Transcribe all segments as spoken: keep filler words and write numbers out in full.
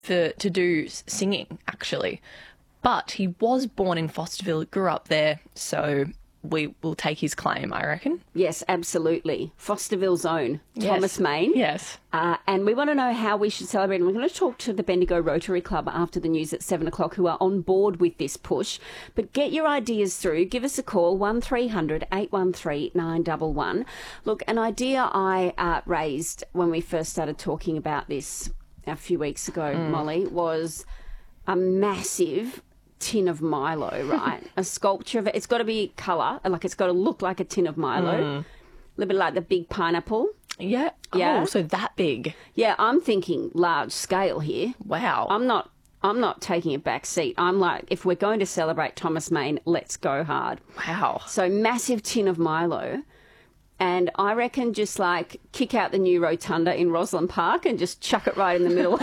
for to do s- singing, actually. But he was born in Fosterville, grew up there, so we will take his claim, I reckon. Yes, absolutely. Fosterville's own, Thomas Yes. Mayne. Yes. Uh, and we want to know how we should celebrate. And we're going to talk to the Bendigo Rotary Club after the news at seven o'clock, who are on board with this push. But get your ideas through. Give us a call, one three hundred eight one three nine one one. Look, an idea I uh, raised when we first started talking about this a few weeks ago, Mm. Molly, was a massive tin of Milo, right? A sculpture of it. It's got to be colour, like it's got to look like a tin of Milo. Mm. A little bit like the big pineapple. Yeah. Yeah. Oh, so that big. Yeah, I'm thinking large scale here. Wow. I'm not I'm not taking a back seat. I'm like, if we're going to celebrate Thomas Mayne, let's go hard. Wow. So massive tin of Milo. And I reckon just like kick out the new rotunda in Roslyn Park and just chuck it right in the middle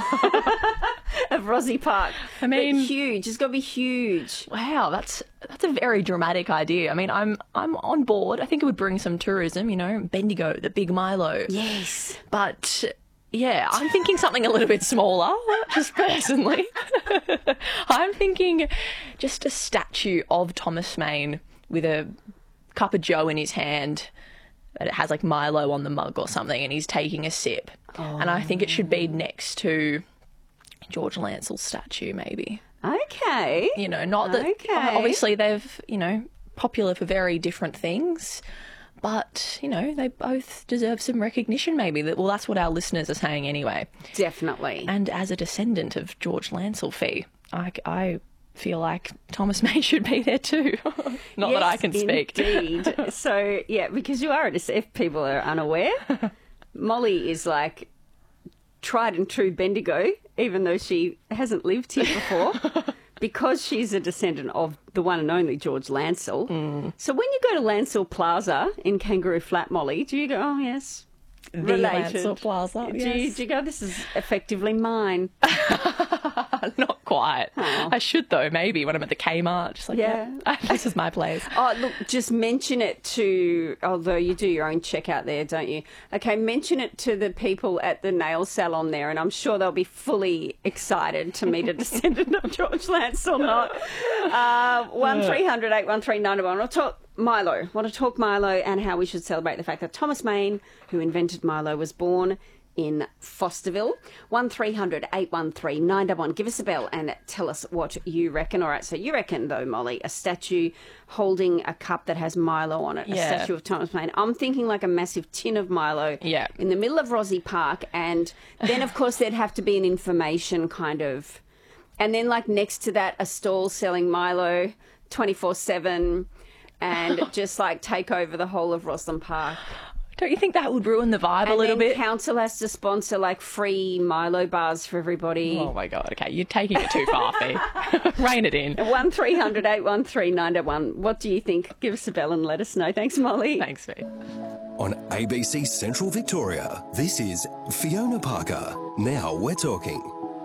of Rosy Park. I mean- But huge. It's got to be huge. Wow, that's that's a very dramatic idea. I mean, I'm I'm on board. I think it would bring some tourism, you know, Bendigo, the big Milo. Yes. But yeah, I'm thinking something a little bit smaller, just personally. I'm thinking just a statue of Thomas Mayne with a cup of joe in his hand. It has like Milo on the mug or something, and he's taking a sip. Oh. And I think it should be next to George Lancel's statue, maybe. Okay. You know, not that Okay. obviously they've, you know, popular for very different things, but, you know, they both deserve some recognition maybe. That Well, that's what our listeners are saying anyway. Definitely. And as a descendant of George Lancel Fee, I, I feel like Thomas May should be there too. Not that I can speak. Indeed. So, yeah, because you are a dis- if people are unaware, Molly is like tried and true Bendigo, even though she hasn't lived here before, because she's a descendant of the one and only George Lancel. Mm. So when you go to Lancel Plaza in Kangaroo Flat, Molly, do you go, oh, yes, The related? Lancel Plaza, Do, you, yes. do you go, this is effectively mine? Not quite. Oh. I should though, maybe when I'm at the Kmart, just like, Yeah. yeah, this is my place. Oh, look, just mention it to, although you do your own checkout there, don't you? Okay, mention it to the people at the nail salon there, and I'm sure they'll be fully excited to meet a descendant of George Lance or not. Uh, one three hundred eight one three nine one. I'll talk Milo. Want to talk Milo and how we should celebrate the fact that Thomas Mayne, who invented Milo, was born in Fosterville. one three hundred eight one three nine one one. Give us a bell and tell us what you reckon. All right, so you reckon, though, Molly, a statue holding a cup that has Milo on it, a Yeah. statue of Thomas Mayne. I'm thinking like a massive tin of Milo Yeah. in the middle of Rosy Park, and then, of course, there'd have to be an information kind of... And then, like, next to that, a stall selling Milo twenty-four seven and just, like, take over the whole of Roslyn Park. Don't you think that would ruin the vibe a And little then bit? council has to sponsor like free Milo bars for everybody. Oh my God, okay, you're taking it too far, Fee. Rein it in. one three hundred eight one three nine one. What do you think? Give us a bell and let us know. Thanks, Molly. Thanks, Fee. On A B C Central Victoria, this is Fiona Parker. Now we're talking.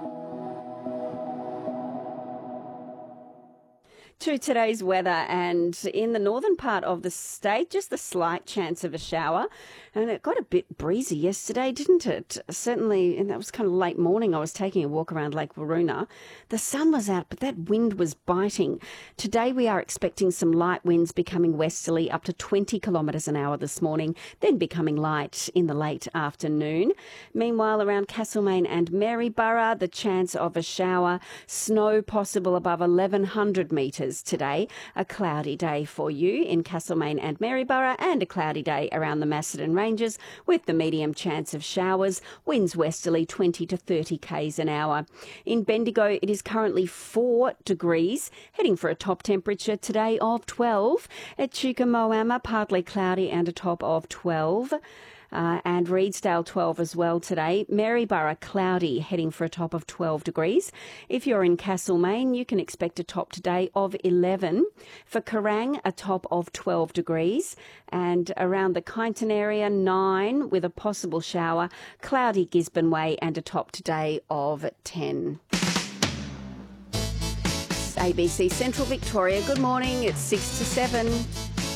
To today's weather, and in the northern part of the state, just the slight chance of a shower. And it got a bit breezy yesterday, didn't it? Certainly, and that was kind of late morning. I was taking a walk around Lake Waroona. The sun was out, but that wind was biting. Today we are expecting some light winds becoming westerly up to twenty kilometres an hour this morning, then becoming light in the late afternoon. Meanwhile, around Castlemaine and Maryborough, the chance of a shower, snow possible above eleven hundred metres today. A cloudy day for you in Castlemaine and Maryborough, and a cloudy day around the Macedon Ranges with the medium chance of showers, winds westerly twenty to thirty k's an hour. In Bendigo, it is currently four degrees, heading for a top temperature today of twelve. At Chuka-Moama, partly cloudy and a top of twelve. Uh, and Reedsdale twelve as well today. Maryborough cloudy, heading for a top of twelve degrees. If you're in Castlemaine, you can expect a top today of eleven. For Kerrang, a top of twelve degrees. And around the Kyneton area, nine with a possible shower. Cloudy Gisborne Way and a top today of ten. A B C Central Victoria, good morning. It's six to seven.